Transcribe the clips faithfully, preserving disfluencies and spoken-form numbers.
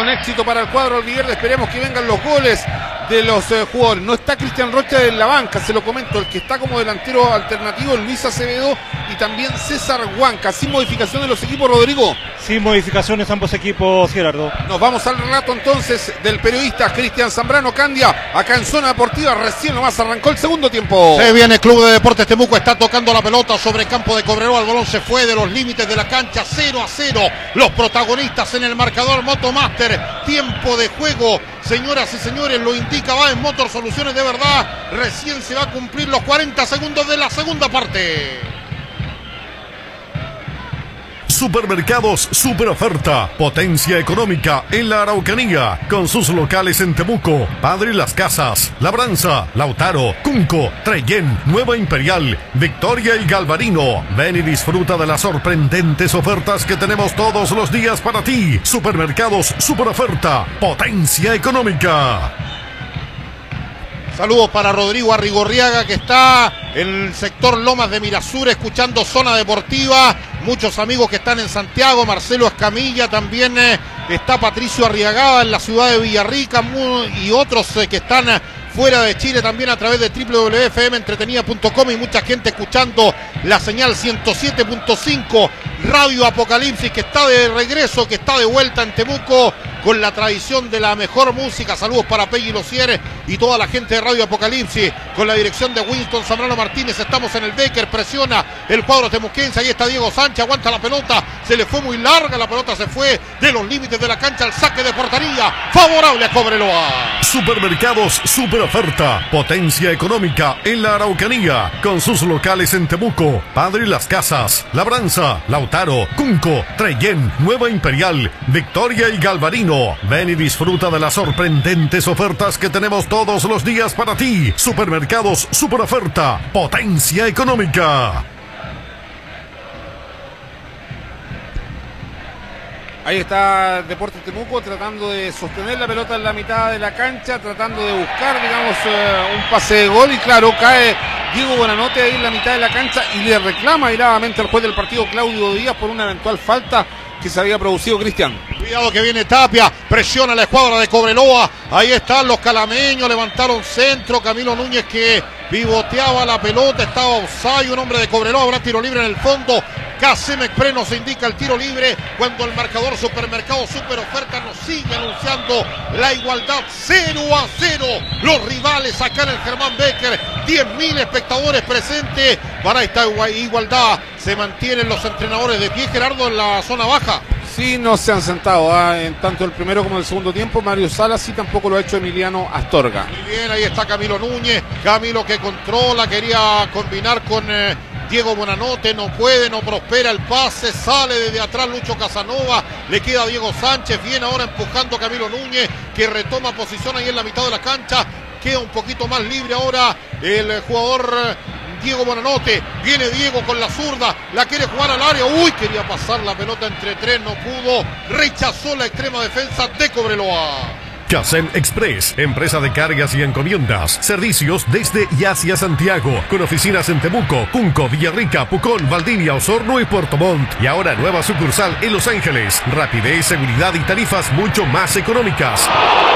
con éxito para el cuadro albiverde. Esperemos que vengan los goles de los eh, jugadores. No está Cristian Rocha en la banca, se lo comento. El que está como delantero alternativo es Luis Acevedo y también César Huanca. Sin modificación de los equipos, Rodrigo. Sin modificaciones ambos equipos, Gerardo. Nos vamos al relato entonces del periodista Cristian Zambrano Candia, acá en Zona Deportiva. Recién nomás arrancó el segundo tiempo. Se viene el Club de Deportes Temuco, está tocando la pelota sobre el campo de Cobreloa. El balón se fue de los límites de la cancha, cero a cero. Los protagonistas en el marcador. Motomaster, tiempo de juego. Señoras y señores, lo indica Baez Motor Soluciones de verdad. Recién se va a cumplir los cuarenta segundos de la segunda parte. Supermercados Super Oferta, potencia económica en la Araucanía, con sus locales en Temuco, Padre Las Casas, Labranza, Lautaro, Cunco, Trellén, Nueva Imperial, Victoria y Galvarino. Ven y disfruta de las sorprendentes ofertas que tenemos todos los días para ti. Supermercados Super Oferta, potencia económica. Saludos para Rodrigo Arrigorriaga, que está en el sector Lomas de Mirasur escuchando Zona Deportiva. Muchos amigos que están en Santiago, Marcelo Escamilla, también eh, está Patricio Arriagada en la ciudad de Villarrica, muy, y otros eh, que están eh, fuera de Chile también a través de doble u doble u doble u punto f m entretenida punto com y mucha gente escuchando la señal ciento siete punto cinco Radio Apocalipsis, que está de regreso, que está de vuelta en Temuco con la tradición de la mejor música. Saludos para Peggy Locier y toda la gente de Radio Apocalipsis, con la dirección de Winston Zambrano Martínez. Estamos en el Becker, presiona el cuadro temuquense, ahí está Diego Sánchez, aguanta la pelota, se le fue muy larga, la pelota se fue de los límites de la cancha, al saque de portería, favorable a Cobreloa. Supermercados Super Oferta, potencia económica en la Araucanía, con sus locales en Temuco, Padre Las Casas, Labranza, Lautaro, Cunco, Trellén, Nueva Imperial, Victoria y Galvarino. Ven y disfruta de las sorprendentes ofertas que tenemos todos los días para ti. Supermercados Super Oferta, potencia económica. Ahí está Deportes Temuco tratando de sostener la pelota en la mitad de la cancha, tratando de buscar, digamos, uh, un pase de gol. Y claro, cae Diego Buenanote ahí en la mitad de la cancha y le reclama airadamente al juez del partido, Claudio Díaz, por una eventual falta que se había producido, Cristian. Cuidado que viene Tapia, presiona la escuadra de Cobreloa. Ahí están los calameños, levantaron centro. Camilo Núñez que pivoteaba la pelota, estaba offside, un hombre de Cobreloa. Habrá tiro libre en el fondo. Casem Express nos indica el tiro libre cuando el marcador Supermercado Super Oferta nos sigue anunciando la igualdad. Cero a cero los rivales acá en el Germán Becker. diez mil espectadores presentes para esta igualdad. Se mantienen los entrenadores de pie, Gerardo, en la zona baja. Sí, no se han sentado ¿eh? en tanto el primero como el segundo tiempo. Mario Salas, y tampoco lo ha hecho Emiliano Astorga. Muy bien, ahí está Camilo Núñez. Camilo que controla, quería combinar con eh, Diego Buenanote, no puede, no prospera el pase, sale desde atrás Lucho Casanova, le queda a Diego Sánchez, viene ahora empujando a Camilo Núñez, que retoma posición ahí en la mitad de la cancha, queda un poquito más libre ahora el jugador Diego Buenanote. Viene Diego con la zurda, la quiere jugar al área, uy, quería pasar la pelota entre tres, no pudo, rechazó la extrema defensa de Cobreloa. Casem Express, empresa de cargas y encomiendas, servicios desde y hacia Santiago, con oficinas en Temuco, Cunco, Villarrica, Pucón, Valdivia, Osorno y Puerto Montt. Y ahora nueva sucursal en Los Ángeles. Rapidez, seguridad y tarifas mucho más económicas.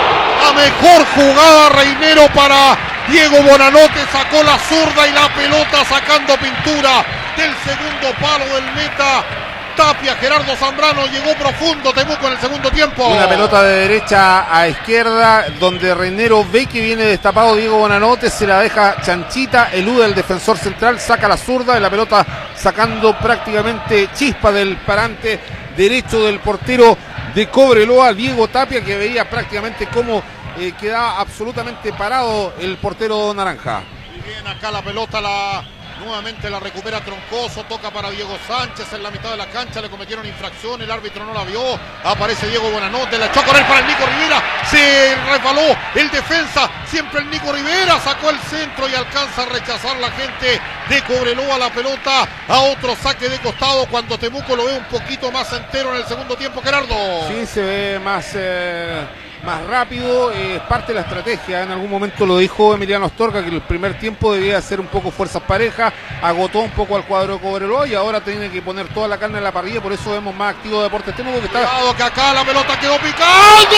La mejor jugada, Reinero, para Diego Buenanote, sacó la zurda y la pelota sacando pintura del segundo palo del meta. Tapia, Gerardo Zambrano, llegó profundo Temuco en el segundo tiempo. Una pelota de derecha a izquierda, donde Reinero ve que viene destapado Diego Buenanote, se la deja chanchita, elude el defensor central, saca la zurda y la pelota sacando prácticamente chispa del parante derecho del portero de Cobreloa, Diego Tapia, que veía prácticamente cómo eh, quedaba absolutamente parado el portero naranja. Muy bien, acá la pelota la... nuevamente la recupera Troncoso, toca para Diego Sánchez en la mitad de la cancha, le cometieron infracción, el árbitro no la vio, aparece Diego Buenanote, la echó a correr para el Nico Rivera, se resbaló el defensa, siempre el Nico Rivera, sacó el centro y alcanza a rechazar la gente de Cobreloa la pelota a otro saque de costado cuando Temuco lo ve un poquito más entero en el segundo tiempo, Gerardo. Sí, se ve más... Eh... más rápido, es eh, parte de la estrategia. En algún momento lo dijo Emiliano Astorga, que el primer tiempo debía ser un poco fuerzas parejas, agotó un poco al cuadro de Cobreloa y ahora tiene que poner toda la carne en la parrilla, por eso vemos más activo Deportes Temuco, que está... Cuidado que acá la pelota quedó picando,